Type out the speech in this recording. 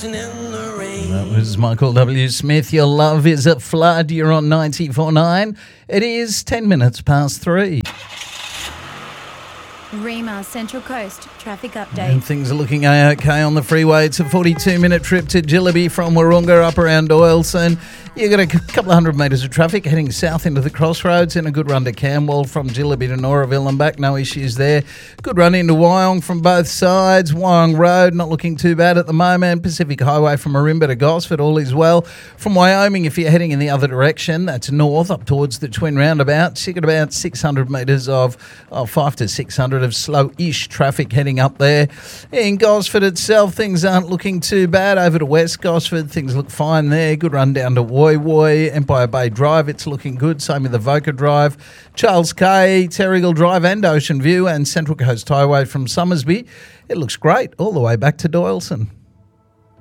That was Michael W. Smith. Your love is a flood. You're on 94.9. It is 10 minutes past 3. Rima Central Coast traffic update. And things are looking okay on the freeway. It's a 42-minute trip to Jillaby from Wahroonga up around Doyleson. You've got a couple of hundred metres of traffic heading south into the crossroads and a good run to Camwell from Jillaby to Noraville and back. No issues there. Good run into Wyong from both sides. Wyong Road not looking too bad at the moment. Pacific Highway from Marimba to Gosford, all is well. From Wyoming, if you're heading in the other direction, that's north up towards the Twin Roundabouts. You've got about 600 metres of 5 to 600 of slow-ish traffic heading up there. In Gosford itself, things aren't looking too bad. Over to West Gosford, things look fine there. Good run down to Woy Woy, Empire Bay Drive, it's looking good. Same with the Voca Drive, Charles Cay, Terrigal Drive and Ocean View and Central Coast Highway from Summersby. It looks great all the way back to Doyleson.